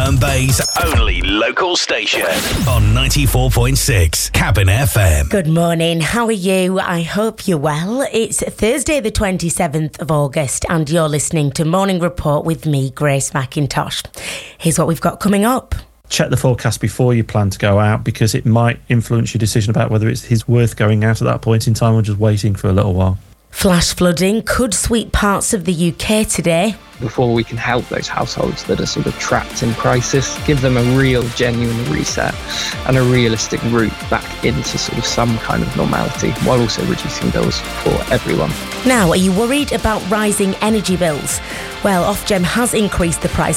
Herne Bay's only local station on 94.6 Cabin FM. Good morning, how are you? I hope you're well. It's Thursday the 27th of August and you're listening to Morning Report with me, Grace McIntosh. Here's what we've got coming up. Check the forecast before you plan to go out because it might influence your decision about whether it's worth going out at that point in time or just waiting for a little while. Flash flooding could sweep parts of the UK today. Before we can help those households that are sort of trapped in crisis, give them a real, genuine reset and a realistic route back into sort of some kind of normality while also reducing bills for everyone. Now, are you worried about rising energy bills? Well, Ofgem has increased the price